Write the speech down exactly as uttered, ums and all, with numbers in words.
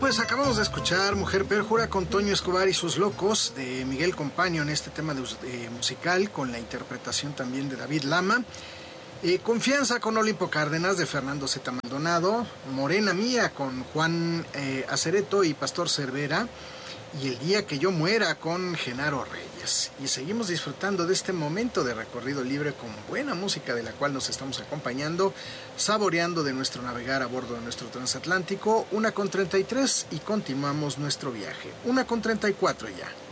pues acabamos de escuchar Mujer Pérjura con Toño Escobar y sus locos de Miguel Compaño en este tema de, de musical con la interpretación también de David Lama. Eh, Confianza con Olimpo Cárdenas de Fernando Z. Maldonado, Morena Mía con Juan eh, Acereto y Pastor Cervera, y El Día que yo muera con Genaro Reyes. Y seguimos disfrutando de este momento de recorrido libre con buena música de la cual nos estamos acompañando, saboreando de nuestro navegar a bordo de nuestro transatlántico. Una con treinta y tres y continuamos nuestro viaje. Una con treinta y cuatro ya.